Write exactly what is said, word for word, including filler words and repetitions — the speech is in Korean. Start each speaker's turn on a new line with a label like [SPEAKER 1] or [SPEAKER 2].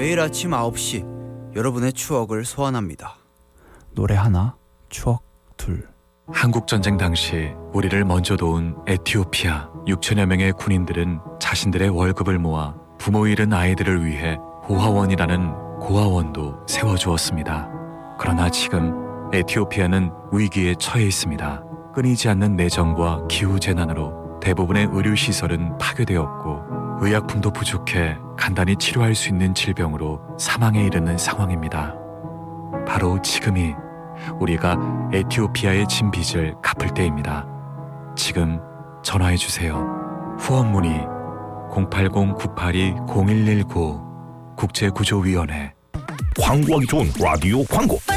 [SPEAKER 1] 매일 아침 아홉 시 여러분의 추억을 소환합니다.
[SPEAKER 2] 노래 하나, 추억 둘.
[SPEAKER 3] 한국전쟁 당시 우리를 먼저 도운 에티오피아 육천여 명의 군인들은 자신들의 월급을 모아 부모 잃은 아이들을 위해 고아원이라는 고아원도 세워주었습니다. 그러나 지금 에티오피아는 위기에 처해 있습니다. 끊이지 않는 내정과 기후재난으로 대부분의 의료시설은 파괴되었고 의약품도 부족해 간단히 치료할 수 있는 질병으로 사망에 이르는 상황입니다. 바로 지금이 우리가 에티오피아의 진 빚을 갚을 때입니다. 지금 전화해주세요. 후원 문의 공팔공 구팔이 공일일구 국제구조위원회.
[SPEAKER 4] 광고하기 좋은 라디오 광고.